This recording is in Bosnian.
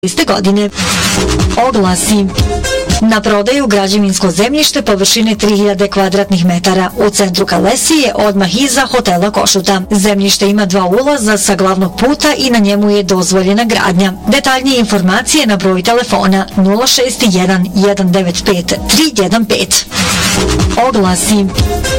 godine. Oglasi. Na prodaju građevinsko zemljište površine 3000 kvadratnih metara u centru Kalesije, odmah iza hotela Košuta. Zemljište ima 2 ulaza sa glavnog puta i na njemu je dozvoljena gradnja. Detaljnije informacije na broj telefona 061 195 315. Oglasi.